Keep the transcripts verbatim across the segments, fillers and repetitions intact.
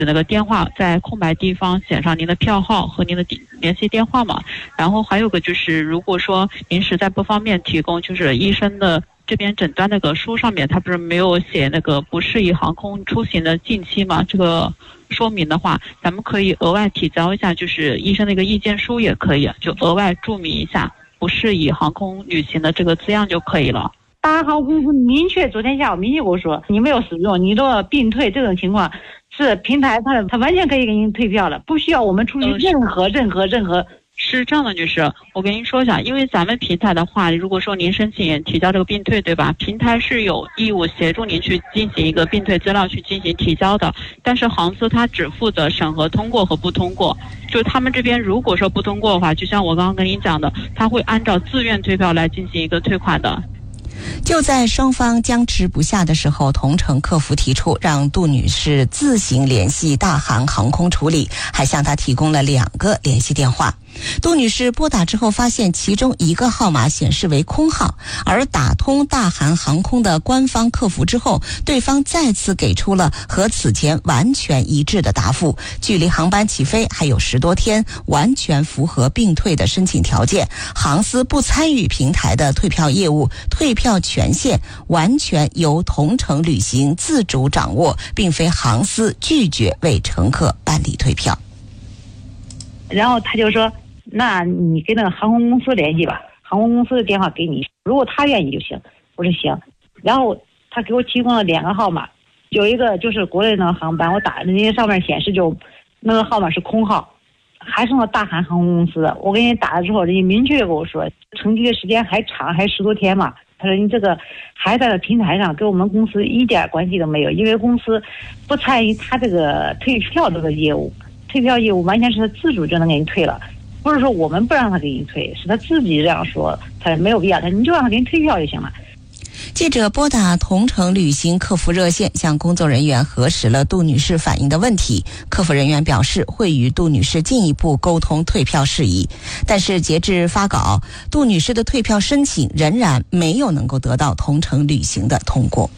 那个电话在空白地方写上您的票号和您的联系电话嘛。然后还有个就是，如果说您实在不方便提供，就是医生的这边诊断那个书上面，他不是没有写那个不适宜航空出行的近期嘛？这个说明的话，咱们可以额外提交一下，就是医生的一个意见书也可以，就额外注明一下不适宜航空旅行的这个字样就可以了。 大韩航空公司明确昨天下午明确跟我说，你没有使用，你的病退这种情况是平台它它完全可以给您退票了，不需要我们出具任何任何任何。 是这样的，就是我跟您说一下，因为咱们平台的话，如果说您申请提交这个病退，对吧？平台是有义务协助您去进行一个病退资料去进行提交的，但是航司它只负责审核通过和不通过。就他们这边如果说不通过的话，就像我刚刚跟您讲的，他会按照自愿退票来进行一个退款的。 就在双方僵持不下的时候，同城客服提出让杜女士自行联系大韩航空处理，还向她提供了两个联系电话。杜女士拨打之后发现其中一个号码显示为空号，而打通大韩航空的官方客服之后，对方再次给出了和此前完全一致的答复，距离航班起飞还有十多天，完全符合并退的申请条件，航司不参与平台的退票业务，退票权限完全由同程旅行自主掌握，并非航司拒绝为乘客办理退票。 然后他就说，那你跟那个航空公司联系吧，航空公司的电话给你，如果他愿意就行。我说行。然后他给我提供了两个号码，有一个就是国内那个航班，我打人家上面显示就那个号码是空号，还是那大韩航空公司的。我给你打了之后，人家明确跟我说，乘机的时间还长，还十多天嘛。他说你这个还在平台上，跟我们公司一点关系都没有，因为公司不参与他这个退票这个业务。退票业务完全是他自主就能给你退了，不是说我们不让他给你退，是他自己这样说，他没有必要，他你就让他给你退票就行了。 记者拨打同程旅行客服热线，向工作人员核实了杜女士反映的问题。客服人员表示会与杜女士进一步沟通退票事宜，但是截至发稿，杜女士的退票申请仍然没有能够得到同程旅行的通过。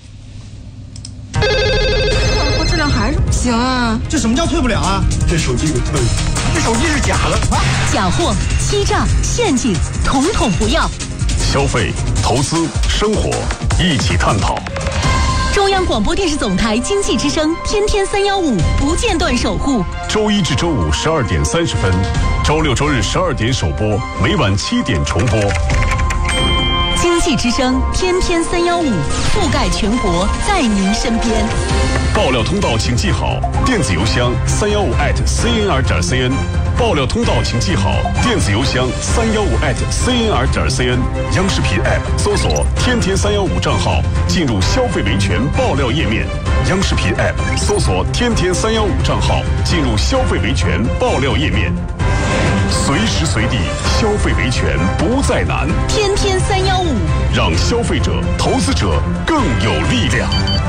质量还是不行啊！ 这什么叫退不了啊？这手机给退了，这手机是假的啊！ 假货、欺诈、陷阱，统统不要。 消费、投资、生活，一起探讨。 中央广播电视总台经济之声，天天三幺五不间断守护。 周一至周五十二点三十分，周六周日十二点首播，每晚七点重播。 经济之声，天天三幺五，覆盖全国，在您身边。 爆料通道请记好，电子邮箱三幺五 at cnr 点 cn。爆料通道请记好，电子邮箱三幺五 at cnr 点 cn。央视频 app 搜索“天天三幺五”账号，进入消费维权爆料页面。央视频 app 搜索“天天三幺五”账号，进入消费维权爆料页面。随时随地消费维权不再难， 天天三幺五， 让消费者、投资者更有力量。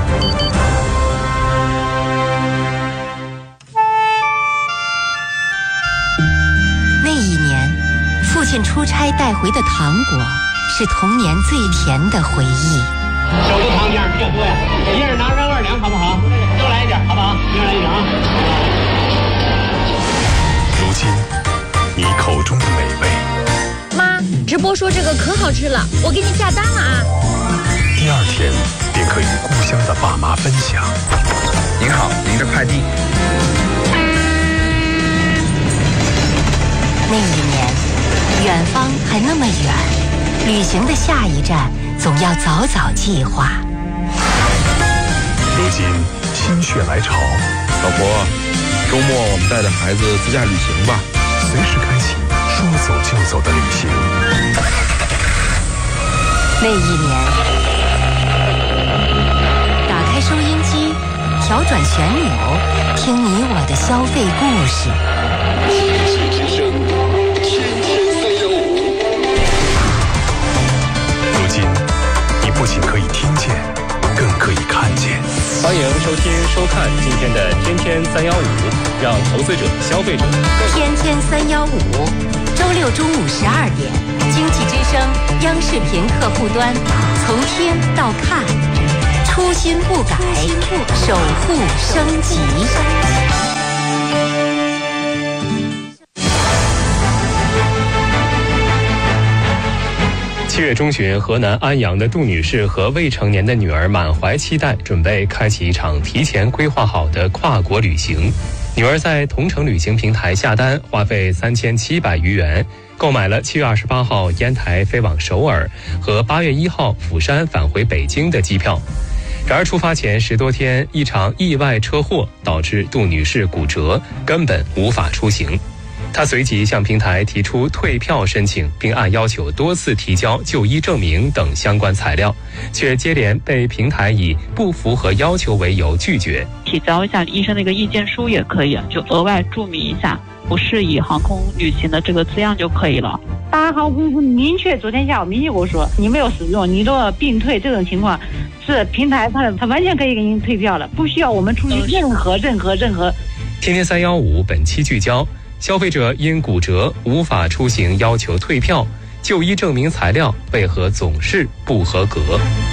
那一年，父亲出差带回的糖果是童年最甜的回忆。 手头糖量比较多呀，一人拿上二两好不好？多来一点好不好？一人来一点啊。 如今你口中的美味， 妈，直播说这个可好吃了，我给你下单了啊。 第二天便可与故乡的爸妈分享。 您好，您的快递。 那一年，远方还那么远，旅行的下一站总要早早计划。 如今心血来潮， 老婆，周末我们带着孩子自驾旅行吧。 随时开启说走就走的旅行。 那一年，打开收音机，调转旋钮，听你我的消费故事。 经济之声，天天三幺五。 如今，你不仅可以听见，更可以看见。 欢迎收听收看今天的天天三幺五，让投资者、消费者天天三幺五，周六中午十二点，经济之声央视频客户端，从听到看，初心不改，守护升级。 七月中旬，河南安阳的杜女士和未成年的女儿满怀期待，准备开启一场提前规划好的跨国旅行。女儿在同程旅行平台下单，花费三千七百余元，购买了七月二十八号烟台飞往首尔和八月一号釜山返回北京的机票。然而出发前十多天，一场意外车祸导致杜女士骨折，根本无法出行。她随即向平台提出退票申请，并按要求多次提交就医证明等相关材料，却接连被平台以不符合要求为由拒绝。 提交一下医生的一个意见书也可以，就额外注明一下不适宜航空旅行的这个字样就可以了。 大航空公司明确昨天下午明确跟我说，你没有使用，你的病退这种情况，是平台它它完全可以给您退票了，不需要我们出具任何任何任何。 天天三幺五本期聚焦。消费者因骨折无法出行要求退票，就医证明材料为何总是不合格？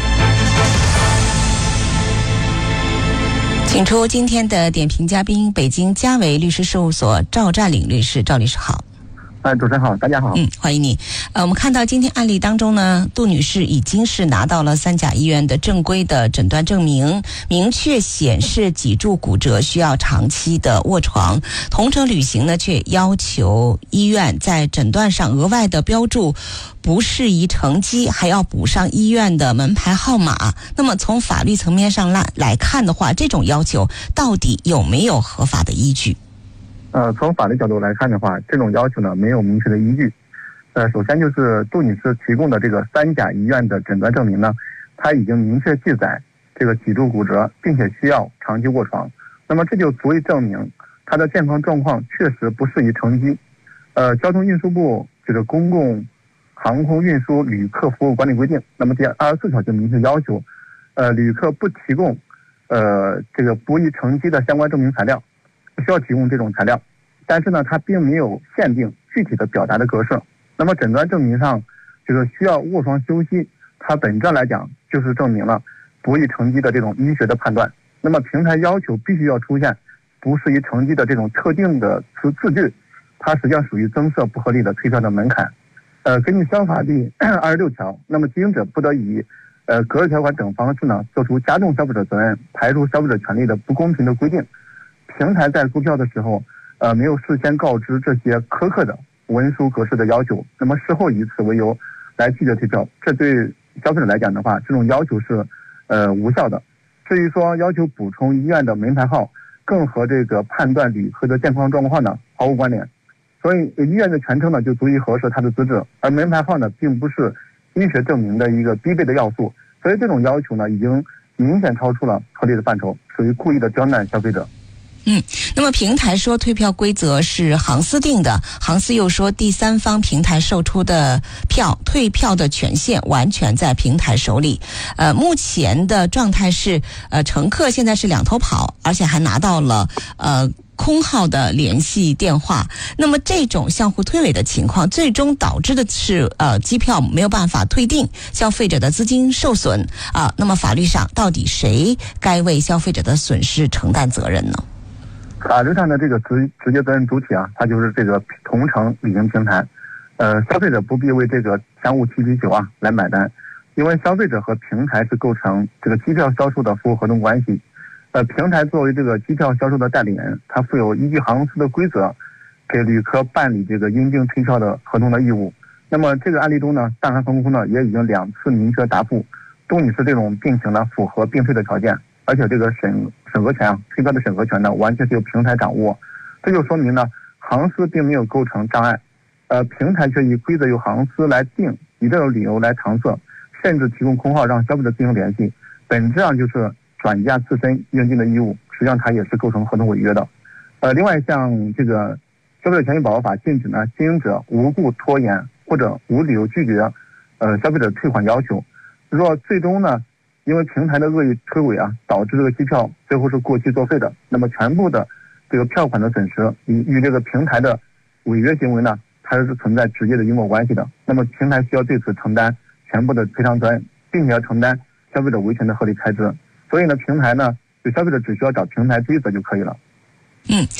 请出今天的点评嘉宾，北京嘉维律师事务所赵占领律师。赵律师好。 哎，主持人好，大家好。 嗯，欢迎你。呃，我们看到今天案例当中呢，杜女士已经是拿到了三甲医院的正规的诊断证明，明确显示脊柱骨折需要长期的卧床。同程旅行呢，却要求医院在诊断上额外的标注不适宜乘机，还要补上医院的门牌号码。那么从法律层面上来来看的话，这种要求到底有没有合法的依据？ 呃，从法律角度来看的话，这种要求呢没有明确的依据。呃，首先就是杜女士提供的这个三甲医院的诊断证明呢，它已经明确记载这个脊柱骨折，并且需要长期卧床，那么这就足以证明她的健康状况确实不适宜乘机。呃，交通运输部这个公共航空运输旅客服务管理规定，那么第二十四条就明确要求，呃，旅客不提供呃这个不宜乘机的相关证明材料，不需要提供这种材料，但是呢，它并没有限定具体的表达的格式。那么诊断证明上这个需要卧床休息，它本质上来讲就是证明了不宜乘机的这种医学的判断。那么平台要求必须要出现不适宜乘机的这种特定的词字句，它实际上属于增设不合理的退票的门槛。呃，根据消法第二十六条，那么经营者不得以呃格式条款等方式呢，做出加重消费者责任、排除消费者权利的不公平的规定。平台在购票的时候，呃，没有事先告知这些苛刻的文书格式的要求，那么事后以此为由来拒绝退票，这对消费者来讲的话，这种要求是呃无效的。至于说要求补充医院的门牌号，更和这个判断旅客的健康状况呢毫无关联。所以医院的全称呢就足以核实他的资质，而门牌号呢并不是医学证明的一个必备的要素，所以这种要求呢已经明显超出了合理的范畴，属于故意的刁难消费者。 嗯，那么平台说退票规则是航司定的，航司又说第三方平台售出的票退票的权限完全在平台手里。呃，目前的状态是，呃，乘客现在是两头跑，而且还拿到了呃空号的联系电话。那么这种相互推诿的情况，最终导致的是呃机票没有办法退订，消费者的资金受损啊、呃。那么法律上到底谁该为消费者的损失承担责任呢？ 法律上的这个直直接责任主体啊，它就是这个同程旅行平台。呃，消费者不必为这个相互踢皮球啊来买单，因为消费者和平台是构成这个机票销售的服务合同关系。呃，平台作为这个机票销售的代理人，它负有依据航空公司的规则，给旅客办理这个应订退票的合同的义务。那么这个案例中呢，大韩航空呢也已经两次明确答复，杜女士这种病情呢符合并退的条件。而且这个审审核权啊，退票的审核权呢，完全是由平台掌握，这就说明呢，航司并没有构成障碍，呃，平台却以规则由航司来定，以这种理由来搪塞，甚至提供空号让消费者进行联系，本质上就是转嫁自身应尽的义务，实际上它也是构成合同违约的。呃，另外像这个消费者权益保护法禁止呢，经营者无故拖延或者无理由拒绝，呃，消费者退款要求，若最终呢，因为平台的恶意推诿啊，导致这个机票最后是过期作废的，那么全部的这个票款的损失与与这个平台的违约行为呢，它是存在直接的因果关系的。那么平台需要对此承担全部的赔偿责任，并且要承担消费者维权的合理开支。所以呢，平台呢，就消费者只需要找平台追责就可以了。 嗯，